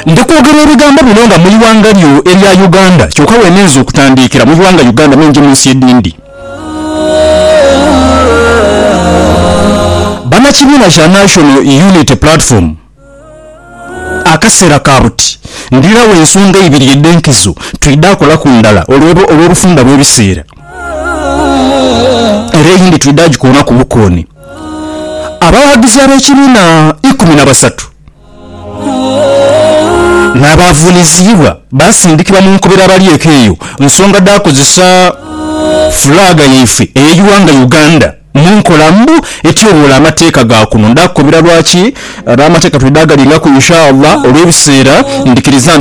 Ndikwogera ebigambo bino nga mu iwanga lyo erya Uganda kyokka wemenza okutandikira mu iwanga Uganda menje mu nsi y'eddindi. Bannakibiina kya National Unity Platform akaseera kabuti ndirawo ensonga ibiri eddenkezo tuyidde akola ku ndala olw'obufunda bw'ebiseera era eyindi tuyidde agikoona ku bukooni. Abawagizi ab'ekibiina 13 n'abavunaanyizibwa basindikibwa mu nkobera abalyeko eyo nsonga dakozesa fulaga yaife ey'eggwanga Uganda munkola mbu etyobola amateeka ga kuno ndakobera lwaki ab'amateeka tuyidde agalinga ku inshallah olw'ebiseera ndikiriza